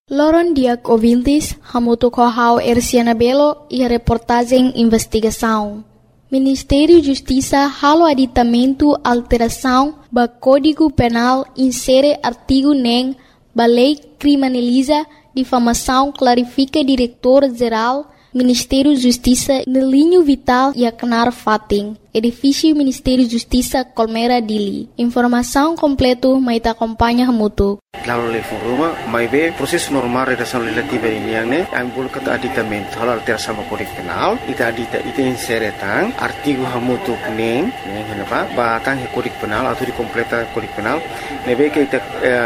Loron diak ouvintes, hamuto kohau Erciana Belo e a reportagem investigação. Ministério Justiça halo aditamento alteração ba Código Penal insere artigo nem ba lei criminaliza difamação clarifica diretor-geral Ministério Justiça no linho vital e Aknar Fating, edifício Ministério Justiça Colmera Dili. Informação completa mai ta acompanha hamuto. Lalu le foruma mai be proses normal redação legislativa ini yang ne ambul kata aditamento hal alteração ba Código Penal ita insere tang artigo hamutu neng henapa ba tang Código Penal atau di completa Código Penal nebe ke ita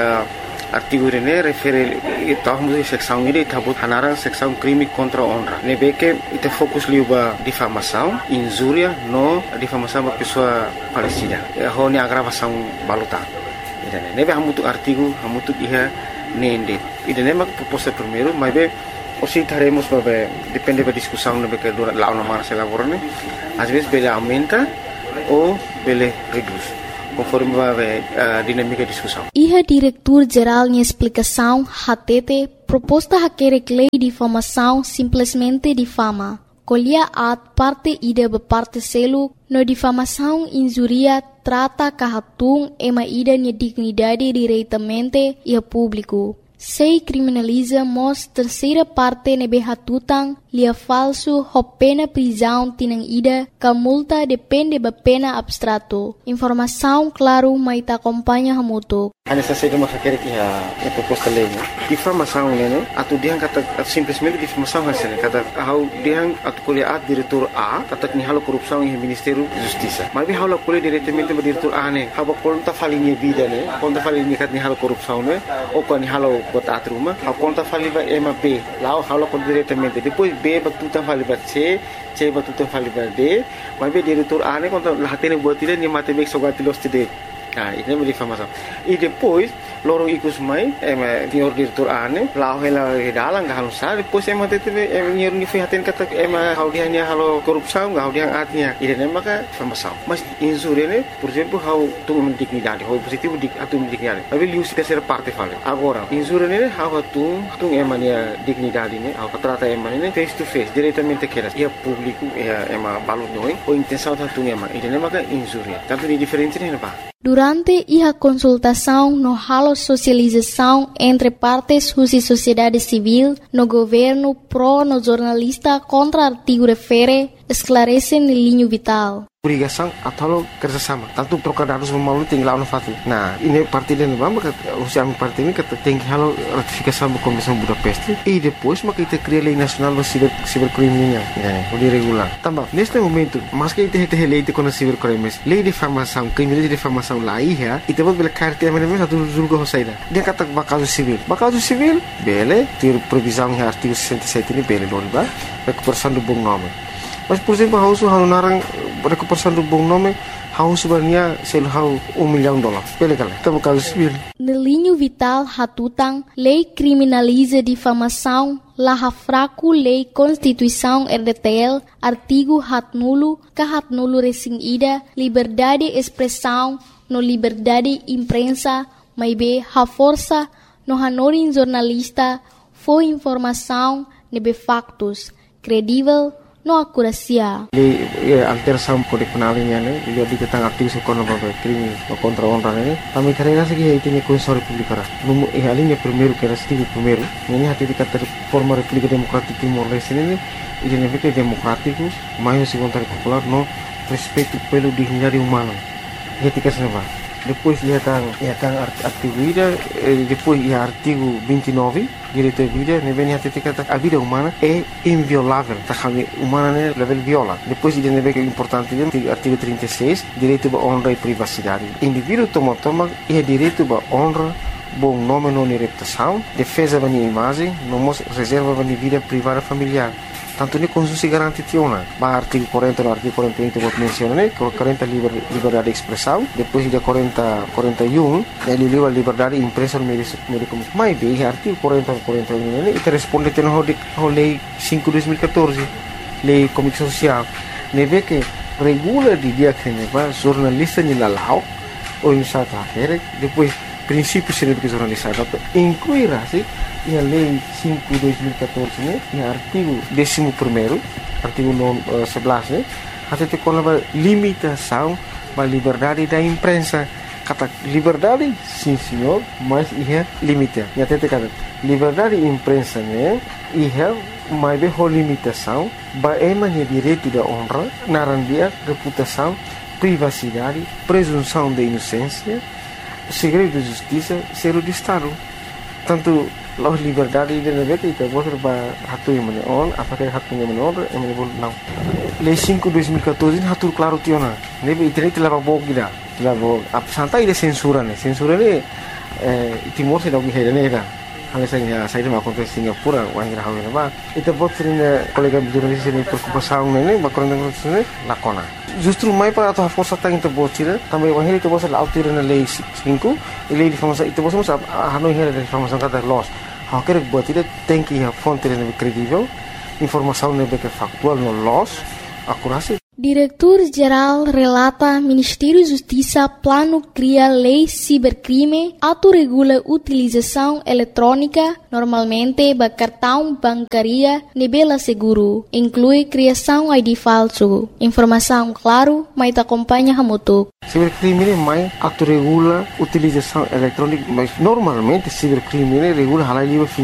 artigo ini refere tahun seksão ini tabut hanarang seksão crime contra honra. Nebe que ite fokus liuba difamação, injúria no difamação ba pessoa falecida. Hone agravação baluta. Idane nebe hamutu artigo hamutu iha nende. Idane mak proposta primeiro, mas be osi taremos ba depende da discussão nebe que dura lá na marcha laborane. Às vezes bele aumenta ou bele reduz. Conforme a dinâmica de discussão. Iha diretor-geral de explicação, HTT, proposta hakerek lei de difamação simplesmente difama. Colhia at parte ida parte selo, no difamação injuria trata kahatung ema ida nia dignidade diretamente e a público. Sei criminaliza mos terceira parte nebe hatutang lia falso ho pena prisão tinang ida ka multa depende ba pena abstrato. Informação claro mai ta acompanha hamuto. Ana sa do makakere ki a proposta lei. Difamação né? Atu diang kata simplesmente difamação hasen kata hau diang atu kuliah diretor A kata ni halo korupsão em Ministério Justiça. Mas bi halo kuliah diretamente ba diretor A ne. Haba konta falinha vida ne. Konta falinha kat ni halo korupsão ne. O ko ni halo bota atruma. Hau konta faliba ema B. Lao halo kon diretamente. Depois B batuta faliba C batuta faliba D. Mas bi diretor A ne konta lahatene buat tidak ni mate bek sogatilos tidak. Nah, ini menjadi difamação. E depois, lorong ikus mai, senhor diretor ane, lau hela dalang gak halusar, depois tete nyer ni fihaten kata hau dia ni halo korupsão, hau dia atnya. Ide nema ka difamação. Mas injúria ne, por exemplo, hau tung dignidade, hau positivo atum dignidade. Tapi liu se terceira parte fala. Agora, injúria ne hau tung emania dignidade ne, hau trata emania face to face, diretamente keras. Ia público, ia balut noi, ou intenção tung Ide nema ka injúria. Tanto ni diferente ne ba. Durante a consultação no halo socialização entre partes e sociedade civil, no governo pro no jornalista contra artigo refere, esclarece no linho vital. Obrigação atau kerjasama. Tanto trocar dados melalui tinggal no fatu. Nah, ini parti dan bamba usia parti ini kata tinggi halo ratifikasi sama Komisi Budapest. E depois maka kita cria lei nacional do cibercriminal, o regular. Tambah, neste momento, mas que kita lei de com cibercrimes, lei de difamação, crime de difamação lá ia, e depois bela carta mesmo satu julga hosaida. Dia kata bakaso civil, bele, ter previsão em artigo 67 ini bele doriba, recuperação do bom nome. Mas por exemplo, hausu narang recuperação do bom nome, hau sebenarnya sel hau $1 milhão. Pele kala, tá bakaso civil. No linho vital hatutang, lei criminaliza difamação, laha fraco lei Constituição RDTL, artigo hatnulo, kahatnulo resing ida, liberdade expressão, no liberdade imprensa, maibe ha força, no hanorin jornalista, foi informação, nebe factos, credível, no akurasia. Alteração Código Penal ini dia diketang aktif sekolah crime contra honra ini. Kami terima segi ini Konstitusi Republik Numu alinha primeiro que era artigo primeiro. Ini hati dikata forma República Democrática Timor Leste ini identifica democrático, mais segundo popular no respeito pelo dignidade humana. Ketika senapa. Depois ia tang artigo ida, depois ia artigo 29, direito à vida, nebe hati dikata a vida humana é inviolável, tá kami humana né level viola. Depois ia nebe que é importante artigo 36, direito à honra e privacidade. Indivíduo toma ia direito à honra, bom nome não reputação, defesa da minha imagem, não reserva da vida privada familiar. Tanto ni Konstitusi garanti tiona. Ba artigo 40 no artigo 41 que vou mencionar, 40 liberdade de expressão, depois de 41 ele liberdade de imprensa no meio mais bem artigo 40 41 e responde tendo a lei 5/2014, lei comunicação social. Neve que regula de dia que neva jornalista ni lalau ou iniciativa depois princípios científicos jornalizados incluirá a Lei 5/2014, né, e artigo 11º, artigo 11, né, até com a limitação da liberdade da imprensa. Kata liberdade, sim senhor, mas é limite. E até kata liberdade da imprensa, né, mas é limitação, é direito da honra, narandia, reputação, privacidade, presunção de inocência, segredo de justiça, segredo de Estado. Tanto as liberdades de negócio itu bos para hatu yang on, apakah hatu yang menor, yang menebul não. Lei 5/2014 hatu claro tiona. Nebe internet leva bog gida, leva santai de censura né. Censura né Timor se dá o que é né. Hanya saya mau kontes Singapura, wangira hawe ba. Itu bot sering kolega jurnalis ini preocupação né, bakon dengan sini lakona. Justru mai para atau força tang itu bot sira, também wangira itu bot la autir na lei 5, lei de informação itu bot mas hanu hera de informação kata loss. Haker bot itu tem que a fonte né credível, informação né que factual no loss, akurasi. Diretor-Geral relata Ministério Justiça plano cria lei cibercrime, autorregula utilização eletrônica, normalmente ba cartão bancaria nebela seguro, inclui criação ID falso. Informação claro, mas acompanha hamutuk. Cibercrime mais autorregula utilização eletrônica, mas normalmente cibercrime regula halal livre